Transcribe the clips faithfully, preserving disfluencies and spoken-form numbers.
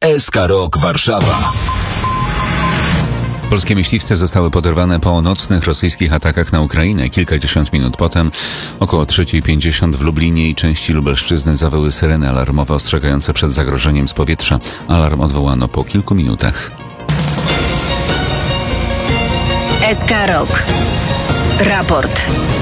S K Rock Warszawa. Polskie myśliwce zostały poderwane po nocnych rosyjskich atakach na Ukrainę. Kilkadziesiąt minut potem, około trzecia pięćdziesiąt w Lublinie i części Lubelszczyzny zawyły syreny alarmowe ostrzegające przed zagrożeniem z powietrza. Alarm odwołano po kilku minutach. S K Rock. Raport.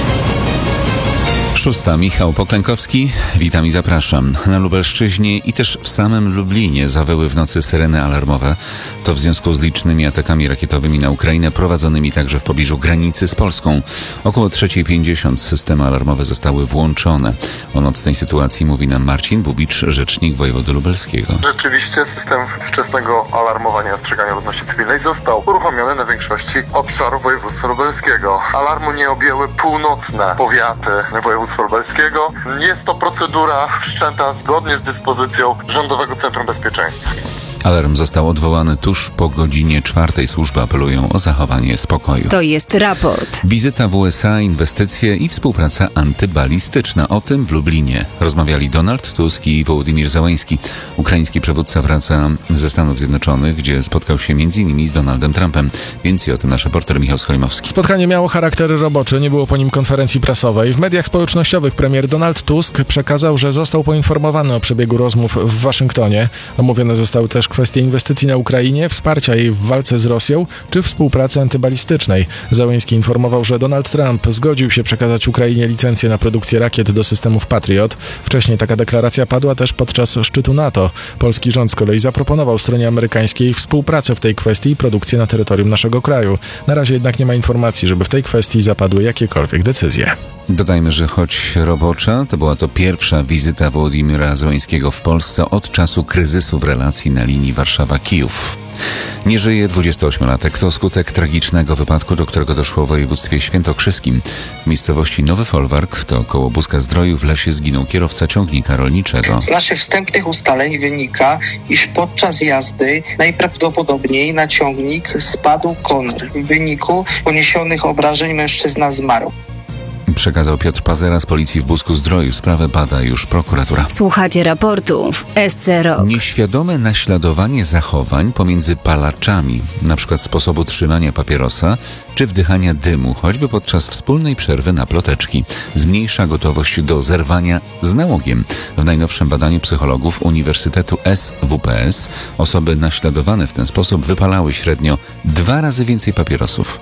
Szósta. Michał Poklękowski. Witam i zapraszam. Na Lubelszczyźnie i też w samym Lublinie zawyły w nocy syreny alarmowe. To w związku z licznymi atakami rakietowymi na Ukrainę, prowadzonymi także w pobliżu granicy z Polską. Około trzecia pięćdziesiąt systemy alarmowe zostały włączone. O nocnej sytuacji mówi nam Marcin Bubicz, rzecznik wojewody lubelskiego. Rzeczywiście system wczesnego alarmowania i ostrzegania ludności cywilnej został uruchomiony na większości obszarów województwa lubelskiego. Alarmu nie objęły północne powiaty województwa lubelskiego. Jest to procedura wszczęta zgodnie z dyspozycją Rządowego Centrum Bezpieczeństwa. Alarm został odwołany tuż po godzinie czwartej. Służby apelują o zachowanie spokoju. To jest raport. Wizyta w U S A, inwestycje i współpraca antybalistyczna. O tym w Lublinie rozmawiali Donald Tusk i Wołodymyr Zełenski. Ukraiński przywódca wraca ze Stanów Zjednoczonych, gdzie spotkał się między innymi z Donaldem Trumpem. Więcej o tym nasz reporter Michał Skolimowski. Spotkanie miało charakter roboczy, nie było po nim konferencji prasowej. W mediach społecznościowych premier Donald Tusk przekazał, że został poinformowany o przebiegu rozmów w Waszyngtonie. Omówione zostały też kwestie inwestycji na Ukrainie, wsparcia jej w walce z Rosją czy współpracy antybalistycznej. Zełenski informował, że Donald Trump zgodził się przekazać Ukrainie licencję na produkcję rakiet do systemów Patriot. Wcześniej taka deklaracja padła też podczas szczytu NATO. Polski rząd z kolei zaproponował stronie amerykańskiej współpracę w tej kwestii i produkcję na terytorium naszego kraju. Na razie jednak nie ma informacji, żeby w tej kwestii zapadły jakiekolwiek decyzje. Dodajmy, że choć robocza, to była to pierwsza wizyta Wołodymyra Zełenskiego w Polsce od czasu kryzysu w relacji na linii Warszawa-Kijów. Nie żyje dwudziestoośmiolatek. To skutek tragicznego wypadku, do którego doszło w województwie świętokrzyskim. W miejscowości Nowy Folwark, to koło Buska-Zdroju, w lesie zginął kierowca ciągnika rolniczego. Z naszych wstępnych ustaleń wynika, iż podczas jazdy najprawdopodobniej na ciągnik spadł konar. W wyniku poniesionych obrażeń mężczyzna zmarł. Przekazał Piotr Pazera z policji w Busku-Zdroju. Sprawę bada już prokuratura. Słuchacie raportu w S C Rock. Nieświadome naśladowanie zachowań pomiędzy palaczami, na przykład sposobu trzymania papierosa czy wdychania dymu, choćby podczas wspólnej przerwy na ploteczki, zmniejsza gotowość do zerwania z nałogiem. W najnowszym badaniu psychologów Uniwersytetu S W P S osoby naśladowane w ten sposób wypalały średnio dwa razy więcej papierosów.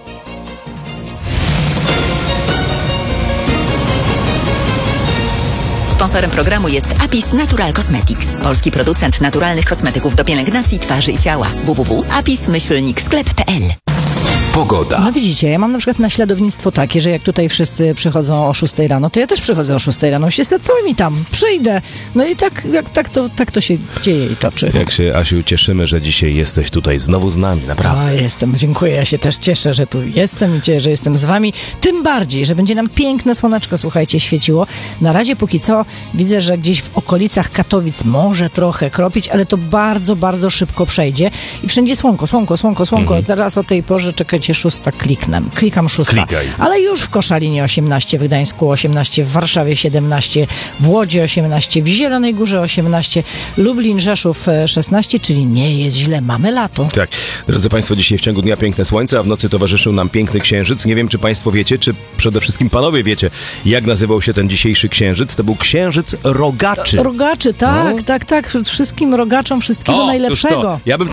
Sponsorem programu jest Apis Natural Cosmetics, polski producent naturalnych kosmetyków do pielęgnacji twarzy i ciała. w w w kropka apis myślnik sklep kropka p l. Pogoda. No widzicie, ja mam na przykład naśladownictwo takie, że jak tutaj wszyscy przychodzą o szóstej rano, to ja też przychodzę o szóstej rano, się co mi tam, przyjdę. No i tak, jak, tak, to, tak to się dzieje i toczy. Jak się, Asiu, cieszymy, że dzisiaj jesteś tutaj znowu z nami, naprawdę. O, jestem, dziękuję, ja się też cieszę, że tu jestem i cieszę, że jestem z wami. Tym bardziej, że będzie nam piękne słoneczko, słuchajcie, świeciło. Na razie póki co widzę, że gdzieś w okolicach Katowic może trochę kropić, ale to bardzo, bardzo szybko przejdzie. I wszędzie słonko, słonko, słonko, słonko. Mhm. Teraz o tej porze, czekajcie, szósta kliknę. Klikam szósta. Klikaj. Ale już w Koszalinie osiemnaście, w Gdańsku osiemnaście, w Warszawie siedemnaście, w Łodzi osiemnaście, w Zielonej Górze osiemnaście, Lublin, Rzeszów szesnaście, czyli nie jest źle, mamy lato. Tak. Drodzy Państwo, dzisiaj w ciągu dnia piękne słońce, a w nocy towarzyszył nam piękny księżyc. Nie wiem, czy Państwo wiecie, czy przede wszystkim Panowie wiecie, jak nazywał się ten dzisiejszy księżyc. To był księżyc rogaczy. Rogaczy, tak, no. tak, tak. Wszystkim rogaczom wszystkiego o, najlepszego. To. Ja bym